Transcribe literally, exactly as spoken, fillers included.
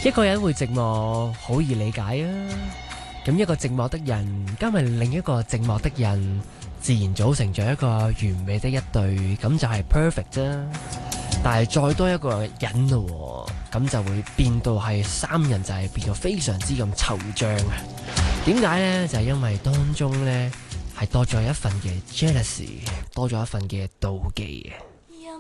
一個人會寂寞，好易理解啊。咁一個寂寞的人加埋另一個寂寞的人，自然組成咗一個完美的一對，咁就係 perfect 啫。但係再多一個人咯，咁就會變到係三人，就係變到非常之咁惆悵啊。點解呢？就係因為當中呢係多咗一份嘅 jealousy，多咗一份嘅妒忌嘅。